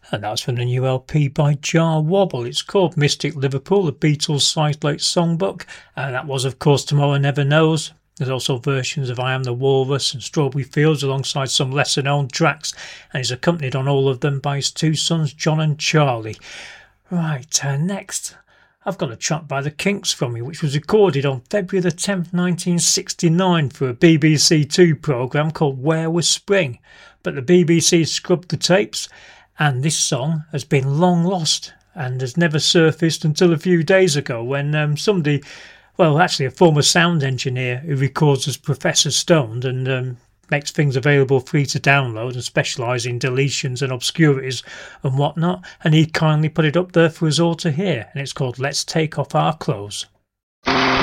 And that's from the new LP by Jar Wobble. It's called Mystic Liverpool, the Beatles Side-Late Songbook. And that was, of course, Tomorrow Never Knows. There's also versions of I Am the Walrus and Strawberry Fields alongside some lesser-known tracks. And he's accompanied on all of them by his two sons, John and Charlie. Right, next, I've got a track by the Kinks from you, which was recorded on February the 10th, 1969 for a BBC Two programme called Where Was Spring? But the BBC scrubbed the tapes, and this song has been long lost and has never surfaced until a few days ago when somebody, well, actually a former sound engineer who records as Professor Stoned and makes things available free to download and specialises in deletions and obscurities and whatnot, and he kindly put it up there for us all to hear, and it's called Let's Take Off Our Clothes.